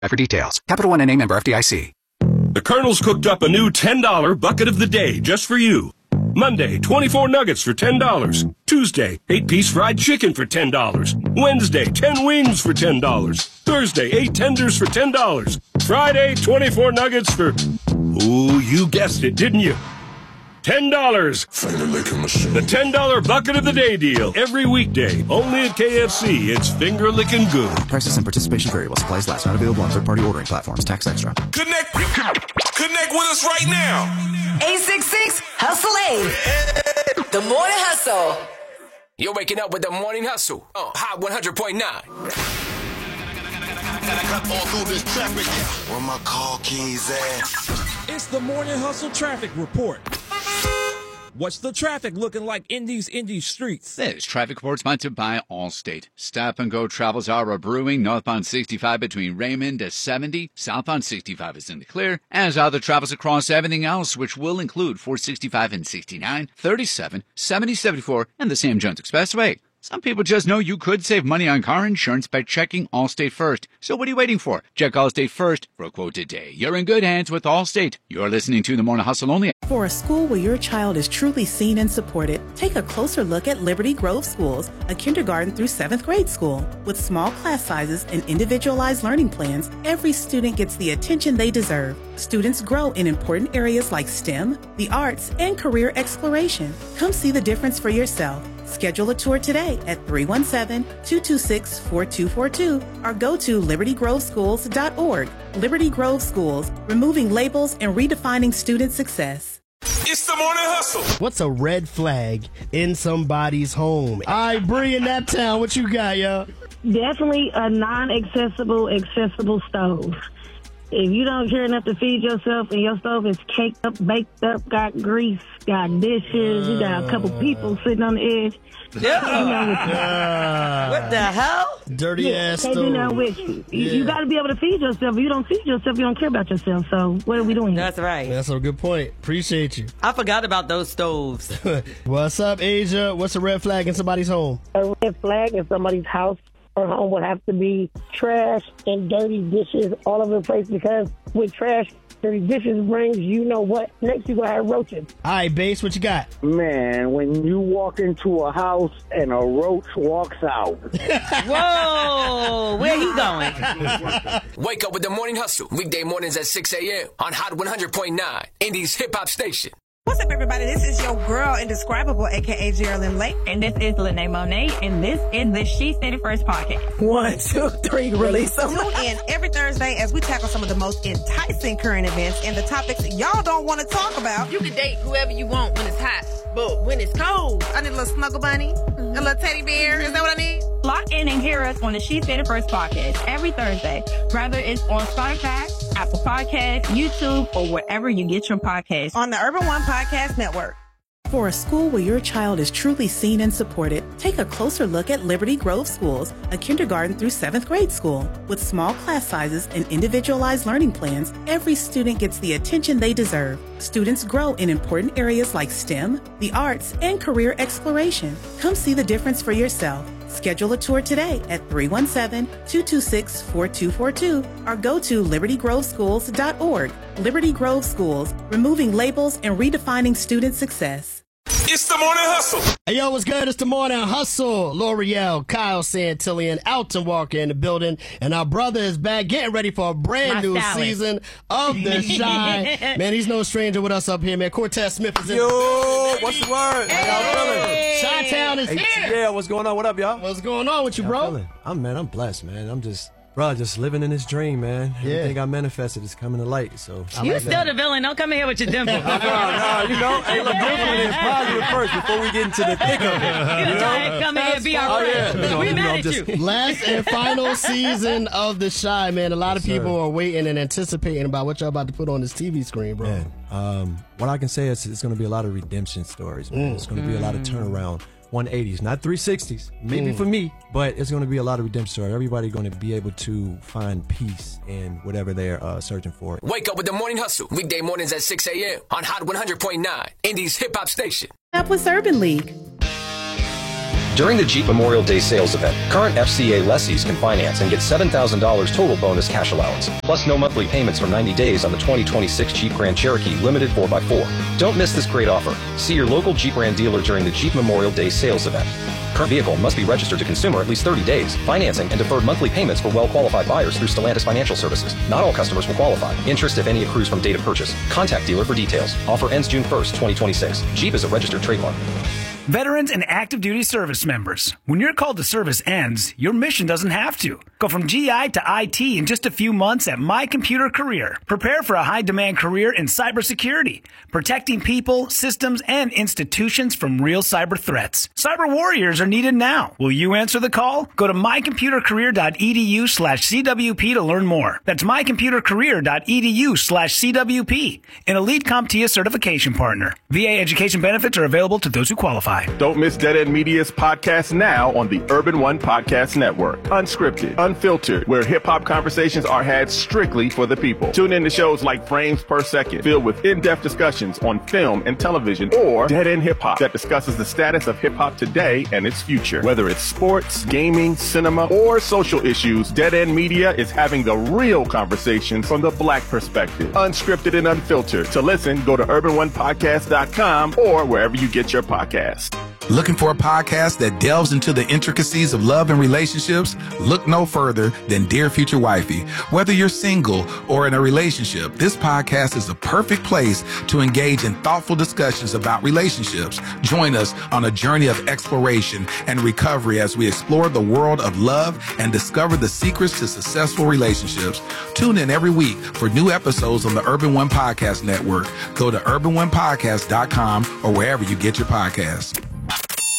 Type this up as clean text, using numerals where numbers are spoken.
For details. Capital One NA, member FDIC. The Colonel's cooked up a new $10 bucket of the day just for you. Monday, 24 nuggets for $10. Tuesday, 8-piece fried chicken for $10. Wednesday, 10 wings for $10. Thursday, 8 tenders for $10. Friday, 24 nuggets for... Ooh, you guessed it, didn't you? $10. Finger licking machine. The $10 bucket of the day deal. Every weekday. Only at KFC. It's finger licking good. Prices and participation variable. Supplies last. Not available on third-party ordering platforms. Tax extra. Connect with us right now. 866-HUSTLE-8. The Morning Hustle. You're waking up with the Morning Hustle on Hot 100.9. Cut all through this traffic. Where my car keys at? It's the Morning Hustle Traffic Report. What's the traffic looking like in these indie streets? This traffic report sponsored by Allstate. Stop and go travels are brewing. Northbound 65 between Raymond to 70. Southbound 65 is in the clear, as are the travels across everything else, which will include 465 and 69, 37, 70, 74, and the Sam Jones Expressway. Some people just know you could save money on car insurance by checking Allstate first. So what are you waiting for? Check Allstate first for a quote today. You're in good hands with Allstate. You're listening to The Morning Hustle only. For a school where your child is truly seen and supported, take a closer look at Liberty Grove Schools, a kindergarten through 7th grade school. With small class sizes and individualized learning plans, every student gets the attention they deserve. Students grow in important areas like STEM, the arts, and career exploration. Come see the difference for yourself. Schedule a tour today at 317-226-4242 or go to libertygroveschools.org. Liberty Grove Schools, removing labels and redefining student success. It's the Morning Hustle. What's a red flag in somebody's home? All right, Bree in that town, what you got, yo? Definitely a accessible stove. If you don't care enough to feed yourself and your stove is caked up, baked up, got grease, got dishes, you got a couple people sitting on the edge. What the hell? Dirty ass stove. They do that with you. You got to be able to feed yourself. If you don't feed yourself, you don't care about yourself. So what are we doing here? That's right. That's a good point. Appreciate you. I forgot about those stoves. What's up, Asia? What's a red flag in somebody's home? A red flag in somebody's house or home would have to be trash and dirty dishes all over the place, because with trash, dirty dishes brings, you know what, next you're going to have roaches. All right, Bass, what you got? Man, when you walk into a house and a roach walks out. Whoa, where he going? Wake up with the Morning Hustle, weekday mornings at 6 a.m. on Hot 100.9, Indies hip hop station. What's up, everybody? This is your girl, Indescribable, a.k.a. Geraldine Lake. And this is Lene Monet, and this is the She Said It First podcast. 1, 2, 3, release them. Tune in every Thursday as we tackle some of the most enticing current events and the topics y'all don't want to talk about. You can date whoever you want when it's hot, but when it's cold, I need a little snuggle bunny, a little teddy bear. Is that what I need? Lock in and hear us on the She Said It First podcast every Thursday, whether it's on Spotify, Apple Podcasts, YouTube, or wherever you get your podcasts. On the Urban One Podcast Network. For a school where your child is truly seen and supported, take a closer look at Liberty Grove Schools, a kindergarten through 7th grade school. With small class sizes and individualized learning plans, every student gets the attention they deserve. Students grow in important areas like STEM, the arts, and career exploration. Come see the difference for yourself. Schedule a tour today at 317-226-4242 or go to libertygroveschools.org. Liberty Grove Schools, removing labels and redefining student success. It's the Morning Hustle. Hey, yo, what's good? It's the Morning Hustle. L'Oreal, Kyle Santillian, Alton Walker in the building, and our brother is back, getting ready for a brand new season of The Chi. Man, he's no stranger with us up here, man. Cortez Smith is in. Yo, what's the word? How y'all feeling? Chi-Town is here. Yeah, what's going on? What up, y'all? What's going on with you, bro? I'm blessed, man. I'm just living in this dream, man. Everything I manifested is coming to light. So you still the villain. Don't come in here with your dimple. No, you know, hey, look, dimple is positive first before we get into the thick of it. You know? Come in here and be our friend. We mad at you. Last and final season of The Chi, man. A lot of people are waiting and anticipating about what y'all about to put on this TV screen, bro. Man, what I can say is it's going to be a lot of redemption stories, man. It's going to be a lot of turnaround. 180s, not 360s, maybe for me, but it's going to be a lot of redemption story. Everybody going to be able to find peace in whatever they're searching for. Wake up with the Morning Hustle, weekday mornings at 6 a.m. on Hot 100.9, Indies hip hop station. Up with Urban League. During the Jeep Memorial Day sales event, current FCA lessees can finance and get $7,000 total bonus cash allowance, plus no monthly payments for 90 days on the 2026 Jeep Grand Cherokee Limited 4x4. Don't miss this great offer. See your local Jeep Grand dealer during the Jeep Memorial Day sales event. Current vehicle must be registered to consumer at least 30 days. Financing and deferred monthly payments for well-qualified buyers through Stellantis Financial Services. Not all customers will qualify. Interest, if any, accrues from date of purchase. Contact dealer for details. Offer ends June 1st, 2026. Jeep is a registered trademark. Veterans and active duty service members, when your call to service ends, your mission doesn't have to. Go from GI to IT in just a few months at My Computer Career. Prepare for a high-demand career in cybersecurity, protecting people, systems, and institutions from real cyber threats. Cyber warriors are needed now. Will you answer the call? Go to mycomputercareer.edu/CWP to learn more. That's mycomputercareer.edu/CWP, an Elite CompTIA certification partner. VA education benefits are available to those who qualify. Don't miss Dead End Media's podcast now on the Urban One Podcast Network. Unscripted, unfiltered, where hip-hop conversations are had strictly for the people. Tune in to shows like Frames Per Second, filled with in-depth discussions on film and television, or Dead End Hip Hop, that discusses the status of hip-hop today and its future. Whether it's sports, gaming, cinema, or social issues, Dead End Media is having the real conversations from the Black perspective. Unscripted and unfiltered. To listen, go to urban1podcast.com or wherever you get your podcasts. Looking for a podcast that delves into the intricacies of love and relationships? Look no further than Dear Future Wifey. Whether you're single or in a relationship, this podcast is a perfect place to engage in thoughtful discussions about relationships. Join us on a journey of exploration and recovery as we explore the world of love and discover the secrets to successful relationships. Tune in every week for new episodes on the Urban One Podcast Network. Go to urban1podcast.com or wherever you get your podcasts.